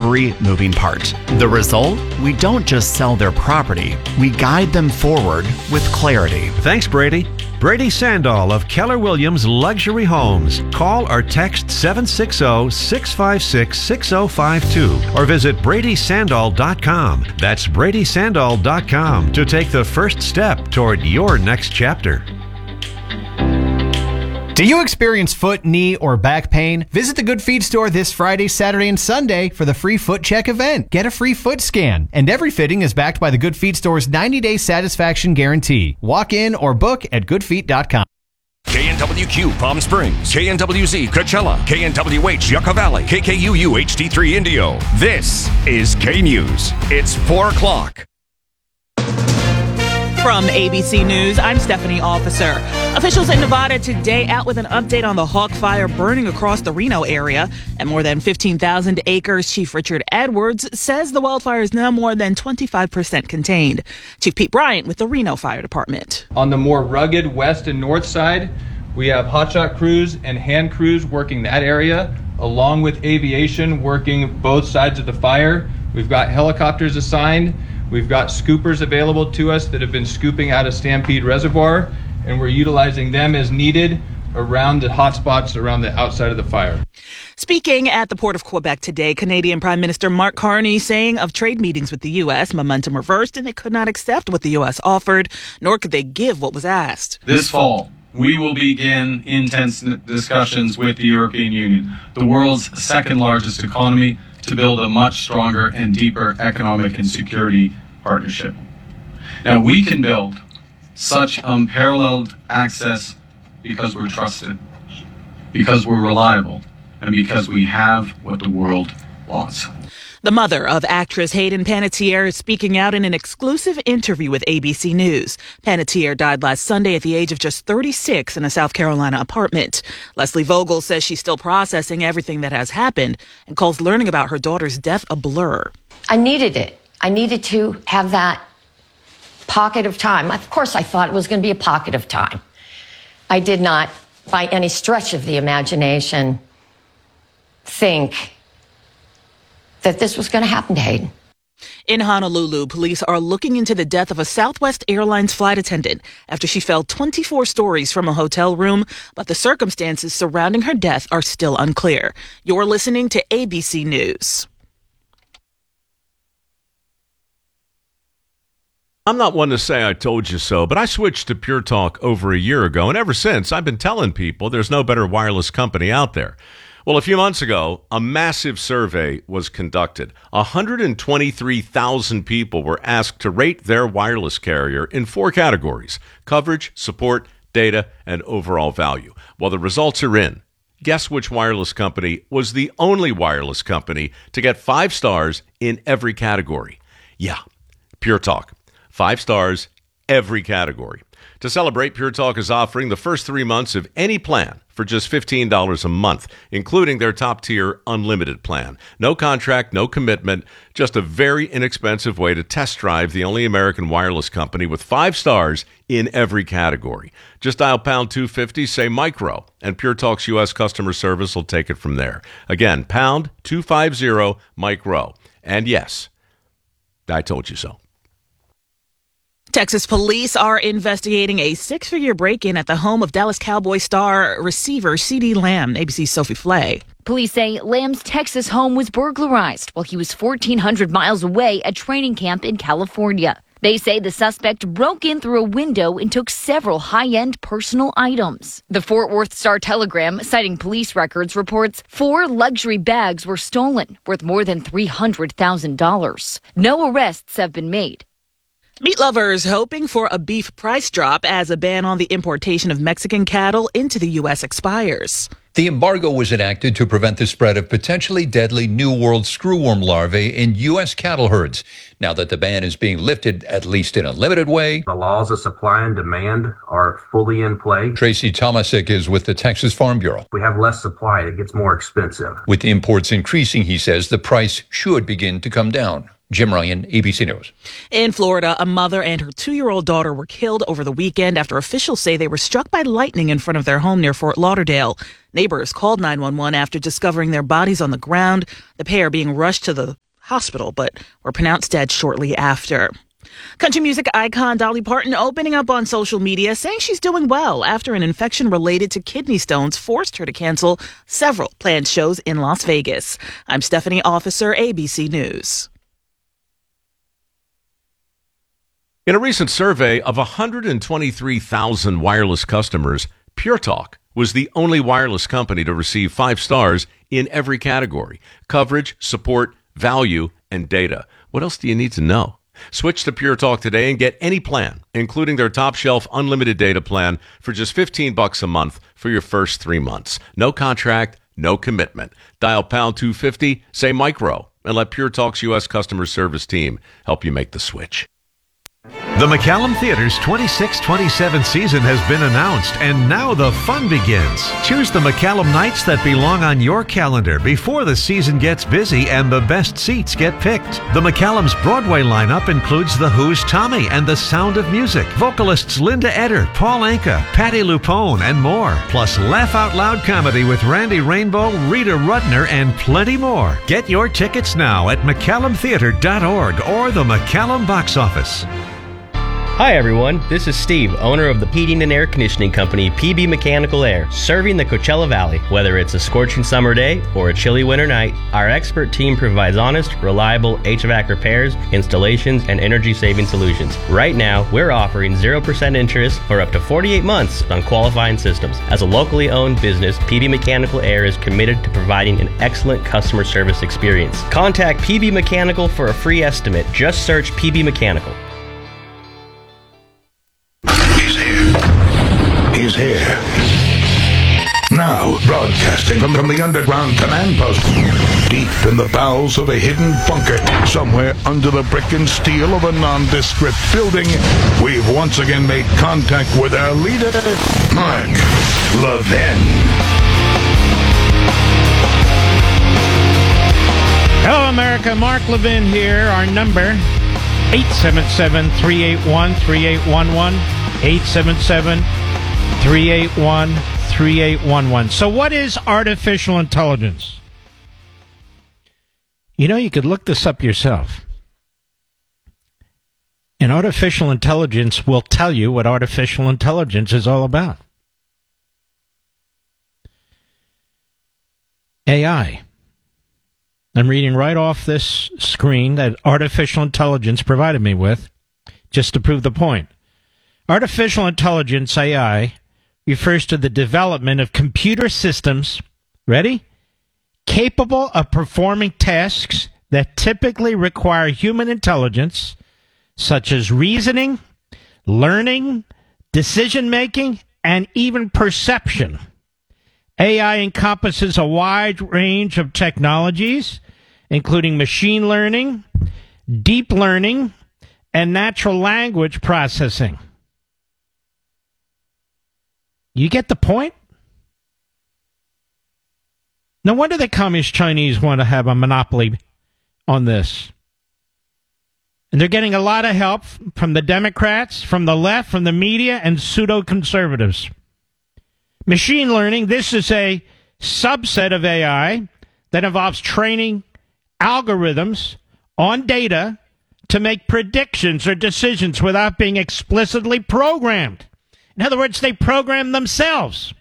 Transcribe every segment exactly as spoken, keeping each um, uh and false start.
every moving part. The result? We don't just sell their property, we guide them forward with clarity. Thanks, Brady. Brady Sandall of Keller Williams Luxury Homes. Call or text seven six zero, six five six, six zero five two or visit brady sandall dot com. That's brady sandall dot com to take the first step toward your next chapter. Do you experience foot, knee, or back pain? Visit the Good Feet store this Friday, Saturday, and Sunday for the free foot check event. Get a free foot scan. And every fitting is backed by the Good Feet store's ninety-day satisfaction guarantee. Walk in or book at good feet dot com. K N W Q Palm Springs, K N W Z Coachella, K N W H Yucca Valley, K K U U H D three Indio. This is K News. It's four o'clock. From A B C News, I'm Stephanie Officer. Officials in Nevada today out with an update on the Hawk Fire burning across the Reno area and more than fifteen thousand acres. Chief Richard Edwards says the wildfire is now more than twenty-five percent contained. Chief Pete Bryant with the Reno Fire Department. On the more rugged west and north side, we have hotshot crews and hand crews working that area, along with aviation working both sides of the fire. We've got helicopters assigned. We've got scoopers available to us that have been scooping out of Stampede Reservoir, and we're utilizing them as needed around the hotspots around the outside of the fire. Speaking at the Port of Quebec today, Canadian Prime Minister Mark Carney saying of trade meetings with the U S, momentum reversed and they could not accept what the U S offered, nor could they give what was asked. This fall, we will begin intense discussions with the European Union, the world's second largest economy, to build a much stronger and deeper economic and security partnership. Now, we can build such unparalleled access because we're trusted, because we're reliable, and because we have what the world wants. The mother of actress Hayden Panettiere is speaking out in an exclusive interview with A B C News. Panettiere died last Sunday at the age of just thirty-six in a South Carolina apartment. Leslie Vogel says she's still processing everything that has happened and calls learning about her daughter's death a blur. I needed it. I needed to have that pocket of time. Of course, I thought it was going to be a pocket of time. I did not, by any stretch of the imagination, think that this was going to happen to Hayden. In Honolulu, police are looking into the death of a Southwest Airlines flight attendant after she fell twenty-four stories from a hotel room, but the circumstances surrounding her death are still unclear. You're listening to A B C News. I'm not one to say I told you so, but I switched to Pure Talk over a year ago, and ever since, I've been telling people there's no better wireless company out there. Well, a few months ago, a massive survey was conducted. one hundred twenty-three thousand people were asked to rate their wireless carrier in four categories: coverage, support, data, and overall value. Well, the results are in. Guess which wireless company was the only wireless company to get five stars in every category? Yeah, Pure Talk. Five stars, every category. To celebrate, Pure Talk is offering the first three months of any plan for just fifteen dollars a month, including their top-tier unlimited plan. No contract, no commitment, just a very inexpensive way to test drive the only American wireless company with five stars in every category. Just dial pound two fifty, say micro, and Pure Talk's U S customer service will take it from there. Again, pound two fifty, micro. And yes, I told you so. Texas police are investigating a six-figure break-in at the home of Dallas Cowboys star receiver CeeDee Lamb. A B C's Sophie Flay. Police say Lamb's Texas home was burglarized while he was fourteen hundred miles away at training camp in California. They say the suspect broke in through a window and took several high-end personal items. The Fort Worth Star-Telegram, citing police records, reports four luxury bags were stolen, worth more than three hundred thousand dollars. No arrests have been made. Meat lovers hoping for a beef price drop as a ban on the importation of Mexican cattle into the U S expires. The embargo was enacted to prevent the spread of potentially deadly New World screwworm larvae in U S cattle herds. Now that the ban is being lifted, at least in a limited way, the laws of supply and demand are fully in play. Tracy Tomasic is with the Texas Farm Bureau. We have less supply, it gets more expensive. With imports increasing, he says the price should begin to come down. Jim Ryan, A B C News. In Florida, a mother and her two-year-old daughter were killed over the weekend after officials say they were struck by lightning in front of their home near Fort Lauderdale. Neighbors called nine one one after discovering their bodies on the ground, the pair being rushed to the hospital but were pronounced dead shortly after. Country music icon Dolly Parton opening up on social media, saying she's doing well after an infection related to kidney stones forced her to cancel several planned shows in Las Vegas. I'm Stephanie Officer, A B C News. In a recent survey of one hundred twenty-three thousand wireless customers, Pure Talk was the only wireless company to receive five stars in every category: coverage, support, value, and data. What else do you need to know? Switch to Pure Talk today and get any plan, including their top shelf unlimited data plan for just fifteen bucks a month for your first three months. No contract, no commitment. Dial pound two fifty, say micro, and let Pure Talk's U S customer service team help you make the switch. The McCallum Theater's twenty-six twenty-seven season has been announced, and now the fun begins. Choose the McCallum nights that belong on your calendar before the season gets busy and the best seats get picked. The McCallum's Broadway lineup includes The Who's Tommy and The Sound of Music, vocalists Linda Eder, Paul Anka, Patti LuPone, and more. Plus laugh out loud comedy with Randy Rainbow, Rita Rudner, and plenty more. Get your tickets now at McCallum Theater dot org or the McCallum box office. Hi everyone, this is Steve, owner of the heating and air conditioning company P B Mechanical Air, serving the Coachella Valley. Whether it's a scorching summer day or a chilly winter night, our expert team provides honest, reliable H V A C repairs, installations, and energy-saving solutions. Right now, we're offering zero percent interest for up to forty-eight months on qualifying systems. As a locally owned business, P B Mechanical Air is committed to providing an excellent customer service experience. Contact P B Mechanical for a free estimate. Just search P B Mechanical. He's here. Now, broadcasting from, from the underground command post, deep in the bowels of a hidden bunker, somewhere under the brick and steel of a nondescript building, we've once again made contact with our leader, Mark Levin. Hello, America. Mark Levin here. Our number, eight seven seven, three eight one, three eight one one, eight seven seven, three eight one, three eight one one. So what is artificial intelligence? You know, you could look this up yourself. And artificial intelligence will tell you what artificial intelligence is all about. A I. I'm reading right off this screen that artificial intelligence provided me with, just to prove the point. Artificial intelligence, A I, refers to the development of computer systems, ready? Capable of performing tasks that typically require human intelligence, such as reasoning, learning, decision-making, and even perception. A I encompasses a wide range of technologies, including machine learning, deep learning, and natural language processing. You get the point? No wonder the Communist Chinese want to have a monopoly on this. And they're getting a lot of help from the Democrats, from the left, from the media, and pseudo-conservatives. Machine learning, this is a subset of A I that involves training algorithms on data to make predictions or decisions without being explicitly programmed. In other words, they program themselves.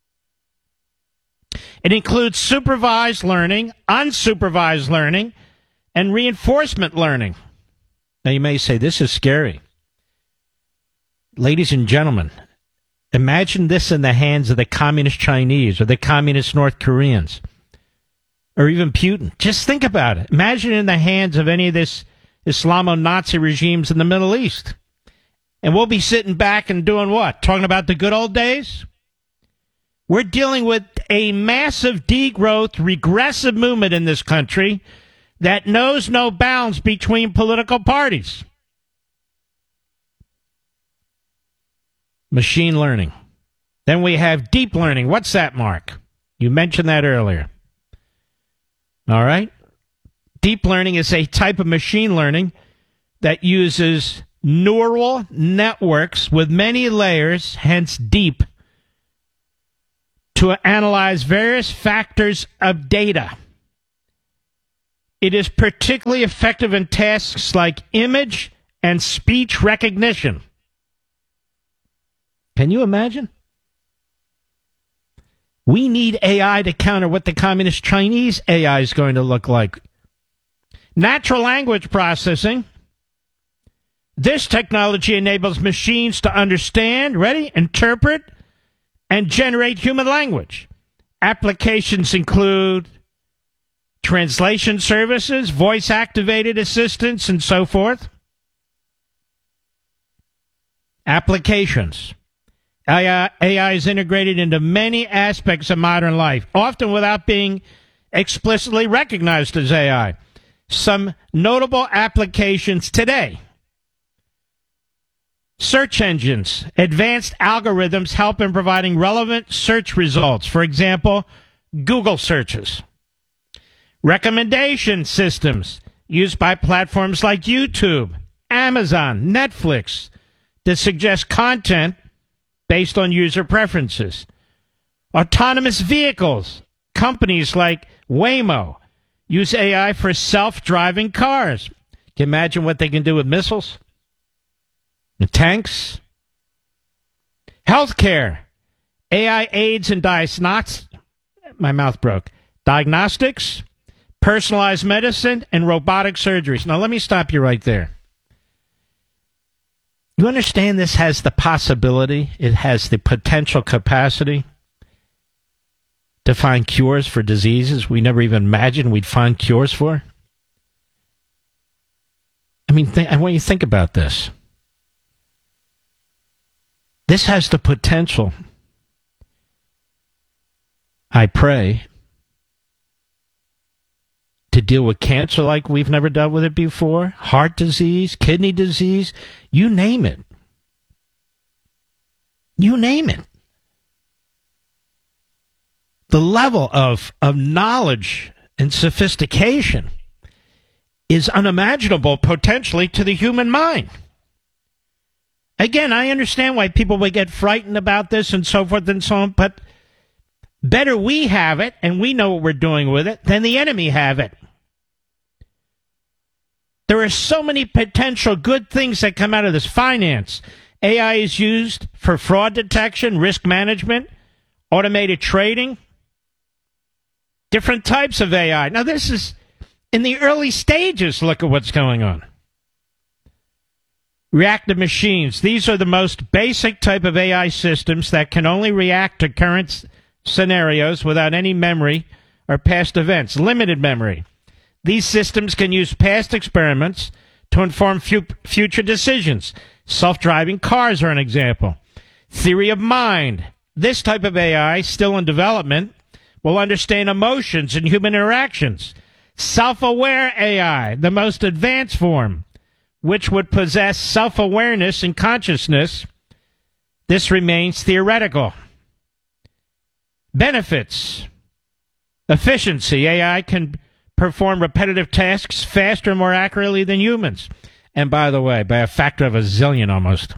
It includes supervised learning, unsupervised learning, and reinforcement learning. Now, you may say, this is scary. Ladies and gentlemen, imagine this in the hands of the Communist Chinese or the Communist North Koreans or even Putin. Just think about it. Imagine in the hands of any of this Islamo-Nazi regimes in the Middle East. And we'll be sitting back and doing what? Talking about the good old days? We're dealing with a massive degrowth, regressive movement in this country that knows no bounds between political parties. Machine learning. Then we have deep learning. What's that, Mark? You mentioned that earlier. All right. Deep learning is a type of machine learning that uses neural networks with many layers, hence deep, to analyze various factors of data. It is particularly effective in tasks like image and speech recognition. Can you imagine? We need A I to counter what the communist Chinese A I is going to look like. Natural language processing. This technology enables machines to understand, ready, interpret, and generate human language. Applications include translation services, voice-activated assistants, and so forth. Applications. A I, A I is integrated into many aspects of modern life, often without being explicitly recognized as A I. Some notable applications today. Search engines. Advanced algorithms help in providing relevant search results. For example, Google searches. Recommendation systems used by platforms like YouTube, Amazon, Netflix to suggest content based on user preferences. Autonomous vehicles. Companies like Waymo use A I for self-driving cars. Can you imagine what they can do with missiles? The tanks. Healthcare. A I aids in diagnostics. My mouth broke. Diagnostics, personalized medicine, and robotic surgeries. Now, let me stop you right there. You understand this has the possibility, it has the potential capacity to find cures for diseases we never even imagined we'd find cures for? I mean, th- I want you to think about this. This has the potential, I pray, to deal with cancer like we've never dealt with it before, heart disease, kidney disease, you name it. You name it. The level of, of knowledge and sophistication is unimaginable potentially to the human mind. Again, I understand why people would get frightened about this and so forth and so on, but better we have it and we know what we're doing with it than the enemy have it. There are so many potential good things that come out of this. Finance. A I is used for fraud detection, risk management, automated trading, different types of A I. Now, this is in the early stages. Look at what's going on. Reactive machines. These are the most basic type of A I systems that can only react to current scenarios without any memory or past events. Limited memory. These systems can use past experiments to inform fu- future decisions. Self-driving cars are an example. Theory of mind. This type of A I, still in development, will understand emotions and human interactions. Self-aware A I, the most advanced form, which would possess self-awareness and consciousness. This remains theoretical. Benefits. Efficiency. A I can perform repetitive tasks faster and more accurately than humans. And by the way, by a factor of a zillion almost.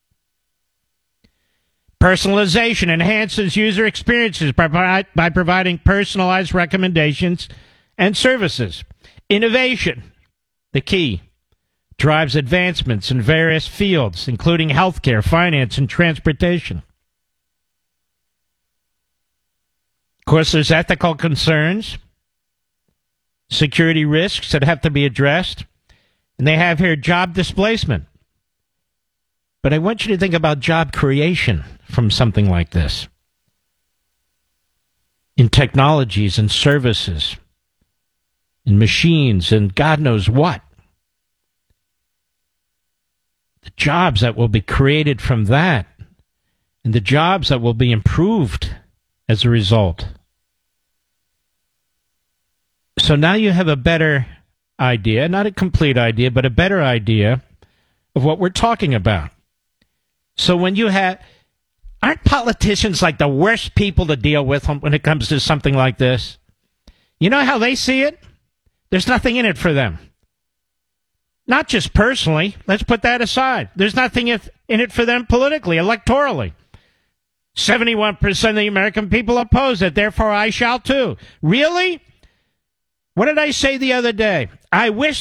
Personalization enhances user experiences by, by providing personalized recommendations and services. Innovation, the key, drives advancements in various fields, including healthcare, finance, and transportation. Of course, there's ethical concerns, security risks that have to be addressed, and they have here job displacement. But I want you to think about job creation from something like this. In technologies and services, in machines, and God knows what. The jobs that will be created from that, and the jobs that will be improved as a result. So now you have a better idea, not a complete idea, but a better idea of what we're talking about. So when you have, aren't politicians like the worst people to deal with when it comes to something like this? You know how they see it? There's nothing in it for them. Not just personally. Let's put that aside. There's nothing in it for them politically, electorally. seventy-one percent of the American people oppose it. Therefore, I shall too. Really? What did I say the other day? I wish